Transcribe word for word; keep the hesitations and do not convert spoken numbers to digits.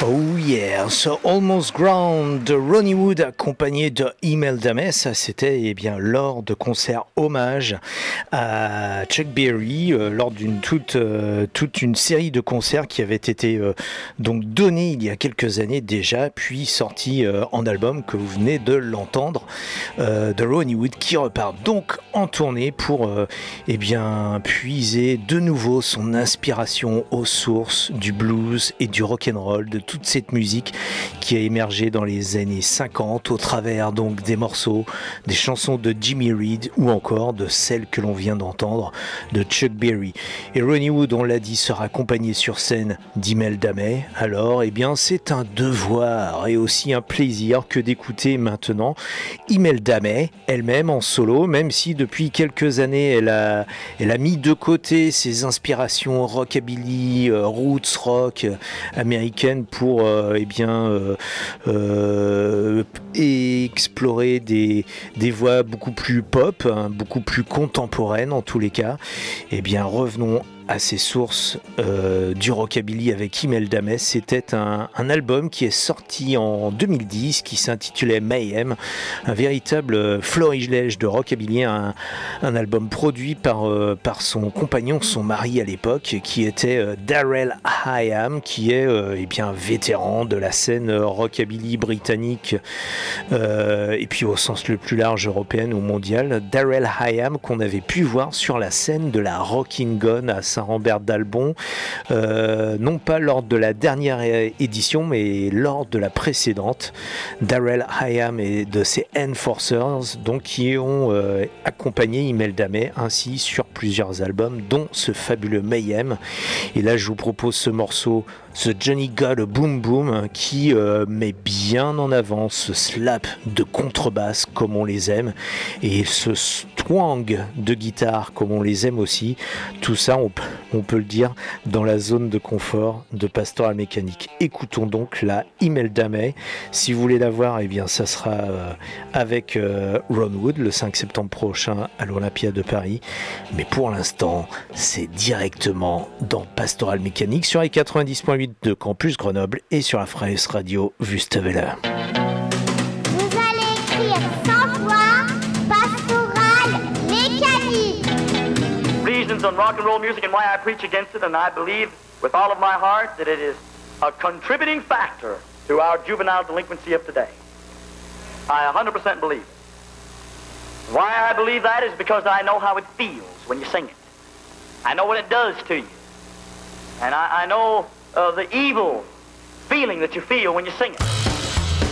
Oh yeah, so Almost Ground de Ronnie Wood accompagné de Imelda May, ça c'était eh bien lors de concerts hommage à Chuck Berry, euh, lors d'une toute euh, toute une série de concerts qui avaient été euh, donc donnés il y a quelques années déjà, puis sortis euh, en album que vous venez de l'entendre, euh, de Ronnie Wood qui repart donc en tournée pour euh, eh bien puiser de nouveau son inspiration aux sources du blues et du rock'n'roll, de toute cette musique qui a émergé dans les années cinquante au travers donc des morceaux, des chansons de Jimmy Reed ou encore de celles que l'on vient d'entendre de Chuck Berry. Et Ronnie Wood, on l'a dit, sera accompagné sur scène d'Imelda May. Alors, eh bien, c'est un devoir et aussi un plaisir que d'écouter maintenant Imelda May elle-même en solo, même si depuis quelques années elle a, elle a mis de côté ses inspirations rockabilly, euh, roots rock euh, américaine pour euh, eh bien euh, euh, explorer des, des voix beaucoup plus pop, hein, beaucoup plus contemporaines en tous les cas. Eh bien revenons à ses sources euh, du rockabilly avec Imelda May. C'était un, un album qui est sorti en deux mille dix qui s'intitulait Mayhem, un véritable florilège de rockabilly, un, un album produit par, euh, par son compagnon, son mari à l'époque, qui était euh, Darrell Hyam, qui est euh, eh bien, vétéran de la scène rockabilly britannique euh, et puis au sens le plus large européenne ou mondial. Darrell Hyam qu'on avait pu voir sur la scène de la Rockin' Gone à Saint-Rambert d'Albon, euh, non pas lors de la dernière édition, mais lors de la précédente. Darrell Hyam et de ses Enforcers, donc qui ont euh, accompagné Imelda May ainsi sur plusieurs albums, dont ce fabuleux Mayhem. Et là, je vous propose ce morceau, The Johnny Got a Boom Boom, qui euh, met bien en avant ce slap de contrebasse comme on les aime et ce twang de guitare comme on les aime aussi. Tout ça, on, on peut le dire, dans la zone de confort de Pastoral Mécanique. Écoutons donc la Imelda May. Si vous voulez la voir, eh bien, ça sera euh, avec euh, Ron Wood le cinq septembre prochain à l'Olympia de Paris. Mais pour l'instant, c'est directement dans Pastoral Mécanique sur les quatre-vingt-dix point huit de Campus Grenoble et sur la Freies Radio Wüstewelle. Vous allez écrire cent fois Pastoral Mécanique. Reasons on rock and roll music and why I preach against it, and I believe with all of my heart that it is a contributing factor to our juvenile delinquency of today. I one hundred percent believe it. Why I believe that is because I know how it feels when you sing it. I know what it does to you. And I, I know uh, the evil feeling that you feel when you sing it.